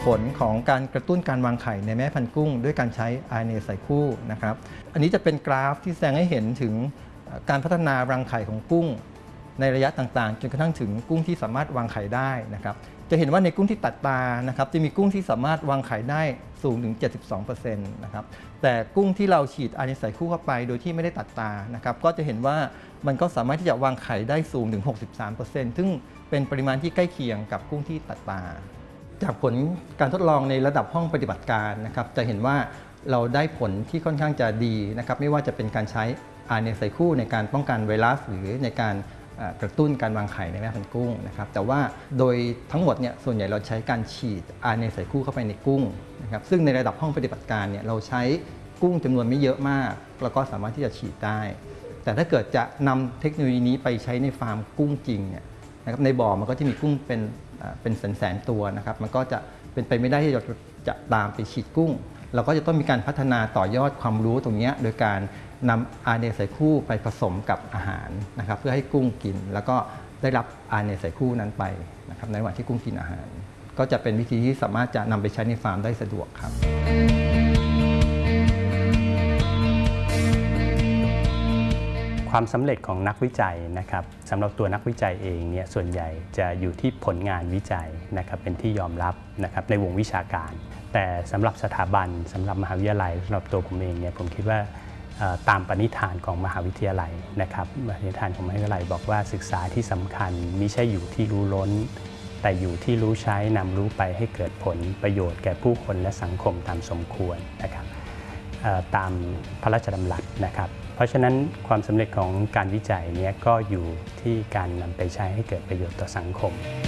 ผลของการกระตุ้นการวางไข่ในแม่พันธุ์กุ้งด้วยการใช้ RNA ใส่คู่นะครับอันนี้จะเป็นกราฟที่แสดงให้เห็นถึงการพัฒนารังไข่ของกุ้งในระยะต่างๆจนกระทั่งถึงกุ้งที่สามารถวางไข่ได้นะครับจะเห็นว่าในกุ้งที่ตัดตานะครับจะมีกุ้งที่สามารถวางไข่ได้สูงถึง 72% นะครับแต่กุ้งที่เราฉีด RNA ใส่คู่เข้าไปโดยที่ไม่ได้ตัดตานะครับก็จะเห็นว่ามันก็สามารถที่จะวางไข่ได้สูงถึง 63% ซึ่งเป็นปริมาณที่ใกล้เคียงกับกุ้งที่ตัดตาจากผลการทดลองในระดับห้องปฏิบัติการนะครับจะเห็นว่าเราได้ผลที่ค่อนข้างจะดีนะครับไม่ว่าจะเป็นการใช้ RNA ใส่คู่ในการป้องกันไวรัสหรือในการกระตุ้นการวางไข่ในแม่พันธุ์กุ้งนะครับแต่ว่าโดยทั้งหมดเนี่ยส่วนใหญ่เราใช้การฉีด RNA ใส่คู่เข้าไปในกุ้งนะครับซึ่งในระดับห้องปฏิบัติการเนี่ยเราใช้กุ้งจำนวนไม่เยอะมากแล้วก็สามารถที่จะฉีดได้แต่ถ้าเกิดจะนำเทคโนโลยีนี้ไปใช้ในฟาร์มกุ้งจริงเนี่ยนะครับในบ่อมันก็จะมีกุ้งเป็นแสนตัวนะครับมันก็จะเป็นไปไม่ได้ที่จะตามไปฉีดกุ้งเราก็จะต้องมีการพัฒนาต่อยอดความรู้ตรงนี้โดยการนำ RNA ใส่คู่ไปผสมกับอาหารนะครับเพื่อให้กุ้งกินแล้วก็ได้รับ RNA ใส่คู่นั้นไปนะครับในระหว่างที่กุ้งกินอาหารก็จะเป็นวิธีที่สามารถจะนำไปใช้ในฟาร์มได้สะดวกครับความสำเร็จของนักวิจัยนะครับสำหรับตัวนักวิจัยเองเนี่ยส่วนใหญ่จะอยู่ที่ผลงานวิจัยนะครับเป็นที่ยอมรับนะครับในวงวิชาการแต่สำหรับสถาบันสำหรับมหาวิทยาลัยสำหรับตัวผมเองเนี่ยผมคิดว่าตามปณิธานของมหาวิทยาลัยนะครับปณิธานของมหาวิทยาลัยบอกว่าศึกษาที่สำคัญมิใช่อยู่ที่รู้ล้นแต่อยู่ที่รู้ใช้นำรู้ไปให้เกิดผลประโยชน์แก่ผู้คนและสังคมตามสมควรนะครับตามพระราชดำรัสนะครับเพราะฉะนั้นความสำเร็จของการวิจัยนี้ก็อยู่ที่การนำไปใช้ให้เกิดประโยชน์ต่อสังคม